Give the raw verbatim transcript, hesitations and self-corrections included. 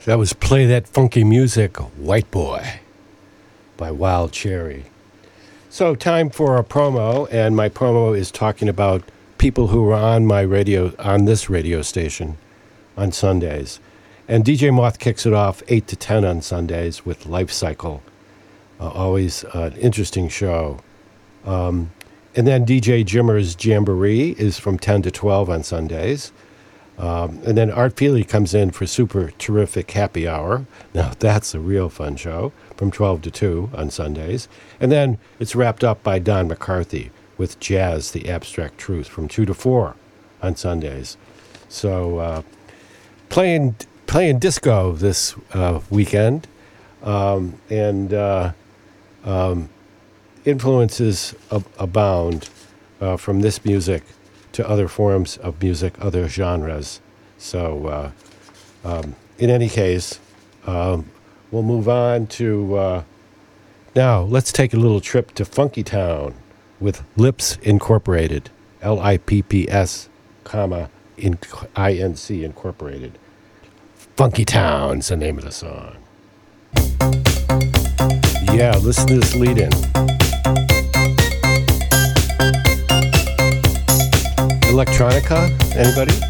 That was Play That Funky Music, White Boy, by Wild Cherry. So time for a promo, and my promo is talking about people who are on my radio, on this radio station on Sundays. And D J Moth kicks it off eight to ten on Sundays with Life Cycle. Uh, always an interesting show. Um, and then D J Jimmer's Jamboree is from ten to twelve on Sundays. Um, and then Art Feely comes in for Super Terrific Happy Hour. Now, that's a real fun show, from twelve to two on Sundays. And then it's wrapped up by Don McCarthy with Jazz, the Abstract Truth, from two to four on Sundays. So, uh, playing playing disco this uh, weekend, um, and uh, um, influences ab- abound uh, from this music to other forms of music, other genres. So, uh, um, in any case, um, we'll move on to... Uh, now, let's take a little trip to Funky Town with Lips Incorporated. L I P P S, comma, in, I N C Incorporated. Funky Town's the name of the song. Yeah, listen to this lead-in. Electronica, anybody?